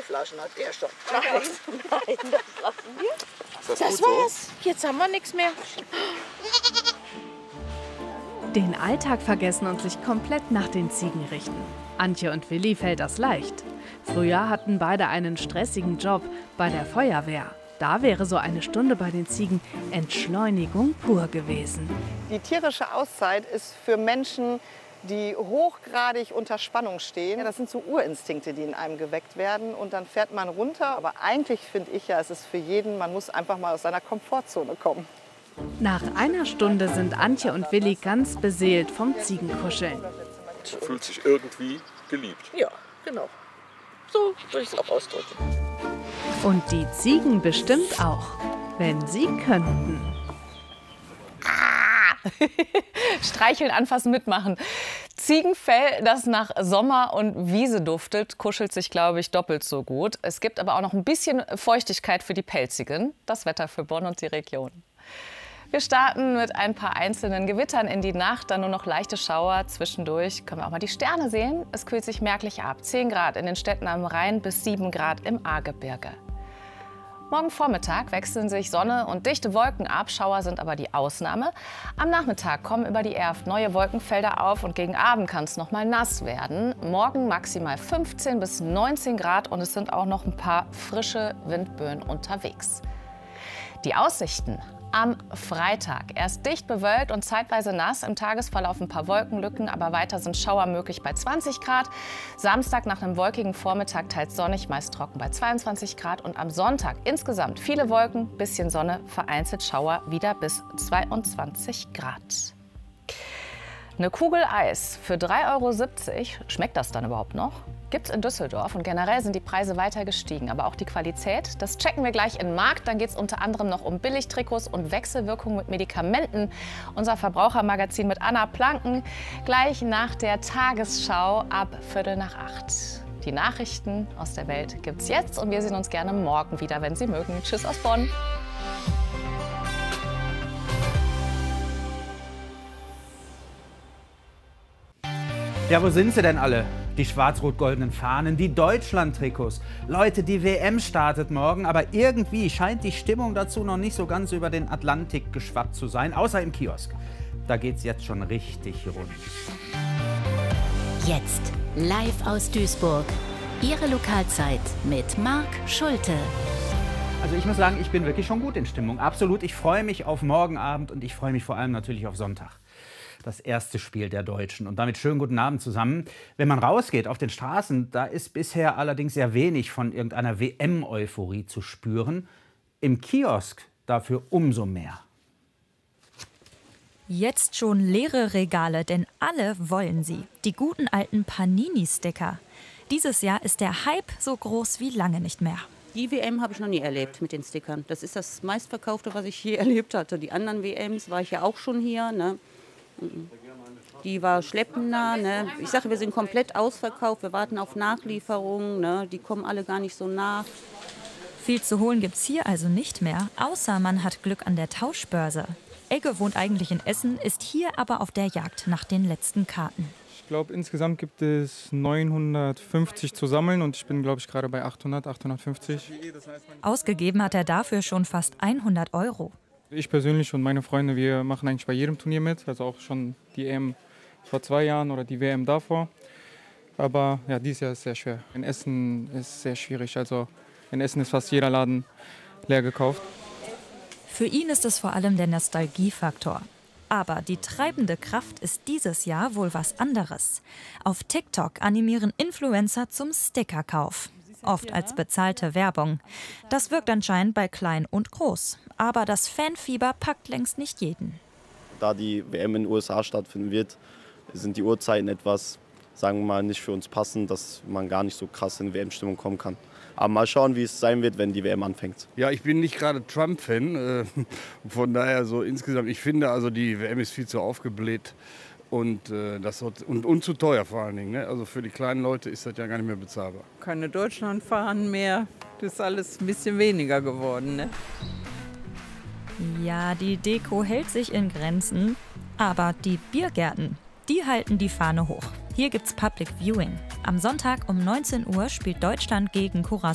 Flaschen hat er schon. Nein, das lassen wir. Das war's. Jetzt haben wir nichts mehr. Den Alltag vergessen und sich komplett nach den Ziegen richten. Antje und Willi fällt das leicht. Früher hatten beide einen stressigen Job bei der Feuerwehr. Da wäre so eine Stunde bei den Ziegen Entschleunigung pur gewesen. Die tierische Auszeit ist für Menschen, die hochgradig unter Spannung stehen. Das sind so Urinstinkte, die in einem geweckt werden. Und dann fährt man runter. Aber eigentlich finde ich ja, es ist für jeden, man muss einfach mal aus seiner Komfortzone kommen. Nach einer Stunde sind Antje und Willi ganz beseelt vom Ziegenkuscheln. Fühlt sich irgendwie geliebt. Ja, genau. So würde ich es auch ausdrücken. Und die Ziegen bestimmt auch, wenn sie könnten. Streicheln, anfassen, mitmachen. Ziegenfell, das nach Sommer und Wiese duftet, kuschelt sich, glaube ich, doppelt so gut. Es gibt aber auch noch ein bisschen Feuchtigkeit für die Pelzigen. Das Wetter für Bonn und die Region. Wir starten mit ein paar einzelnen Gewittern in die Nacht, dann nur noch leichte Schauer. Zwischendurch können wir auch mal die Sterne sehen. Es kühlt sich merklich ab. 10 Grad in den Städten am Rhein bis 7 Grad im Ahrgebirge. Morgen Vormittag wechseln sich Sonne und dichte Wolken ab. Schauer sind aber die Ausnahme. Am Nachmittag kommen über die Erft neue Wolkenfelder auf und gegen Abend kann es noch mal nass werden. Morgen maximal 15 bis 19 Grad und es sind auch noch ein paar frische Windböen unterwegs. Die Aussichten. Am Freitag erst dicht bewölkt und zeitweise nass. Im Tagesverlauf ein paar Wolkenlücken, aber weiter sind Schauer möglich bei 20 Grad. Samstag nach einem wolkigen Vormittag teils sonnig, meist trocken bei 22 Grad. Und am Sonntag insgesamt viele Wolken, bisschen Sonne, vereinzelt Schauer wieder bis 22 Grad. Eine Kugel Eis für 3,70 €. Schmeckt das dann überhaupt noch? Gibt's in Düsseldorf und generell sind die Preise weiter gestiegen, aber auch die Qualität. Das checken wir gleich im Markt. Dann geht es unter anderem noch um Billigtrikots und Wechselwirkungen mit Medikamenten. Unser Verbrauchermagazin mit Anna Planken gleich nach der Tagesschau ab 7:45. Die Nachrichten aus der Welt gibt's jetzt und wir sehen uns gerne morgen wieder, wenn Sie mögen. Tschüss aus Bonn. Ja, wo sind sie denn alle? Die schwarz-rot-goldenen Fahnen, die Deutschland-Trikots. Leute, die WM startet morgen, aber irgendwie scheint die Stimmung dazu noch nicht so ganz über den Atlantik geschwappt zu sein, außer im Kiosk. Da geht's jetzt schon richtig rund. Jetzt live aus Duisburg. Ihre Lokalzeit mit Marc Schulte. Also ich muss sagen, ich bin wirklich schon gut in Stimmung. Absolut, ich freue mich auf morgen Abend und ich freue mich vor allem natürlich auf Sonntag. Das erste Spiel der Deutschen. Und damit schönen guten Abend zusammen. Wenn man rausgeht auf den Straßen, da ist bisher allerdings sehr wenig von irgendeiner WM-Euphorie zu spüren. Im Kiosk dafür umso mehr. Jetzt schon leere Regale, denn alle wollen sie. Die guten alten Panini-Sticker. Dieses Jahr ist der Hype so groß wie lange nicht mehr. Die WM habe ich noch nie erlebt mit den Stickern. Das ist das meistverkaufte, was ich je erlebt hatte. Die anderen WMs war ich ja auch schon hier, ne? Die war schleppender. Ne? Ich sage, wir sind komplett ausverkauft. Wir warten auf Nachlieferungen. Ne? Die kommen alle gar nicht so nach. Viel zu holen gibt's hier also nicht mehr, außer man hat Glück an der Tauschbörse. Egge wohnt eigentlich in Essen, ist hier aber auf der Jagd nach den letzten Karten. Ich glaube, insgesamt gibt es 950 zu sammeln und ich bin, glaube ich, gerade bei 850. Ausgegeben hat er dafür schon fast 100 €. Ich persönlich und meine Freunde, wir machen eigentlich bei jedem Turnier mit, also auch schon die EM vor 2 Jahren oder die WM davor. Aber ja, dieses Jahr ist sehr schwer. In Essen ist es sehr schwierig, also in Essen ist fast jeder Laden leer gekauft. Für ihn ist es vor allem der Nostalgiefaktor. Aber die treibende Kraft ist dieses Jahr wohl was anderes. Auf TikTok animieren Influencer zum Stickerkauf. Oft als bezahlte Werbung. Das wirkt anscheinend bei klein und groß. Aber das Fanfieber packt längst nicht jeden. Da die WM in den USA stattfinden wird, sind die Uhrzeiten etwas, sagen wir mal, nicht für uns passend, dass man gar nicht so krass in WM-Stimmung kommen kann. Aber mal schauen, wie es sein wird, wenn die WM anfängt. Ja, ich bin nicht gerade Trump-Fan. Von daher so insgesamt, ich finde, also die WM ist viel zu aufgebläht. Und, und zu teuer vor allen Dingen. Ne? Also für die kleinen Leute ist das ja gar nicht mehr bezahlbar. Keine Deutschlandfahnen mehr, das ist alles ein bisschen weniger geworden. Ne? Ja, die Deko hält sich in Grenzen, aber die Biergärten, die halten die Fahne hoch. Hier gibt's Public Viewing. Am Sonntag um 19 Uhr spielt Deutschland gegen Curaçao.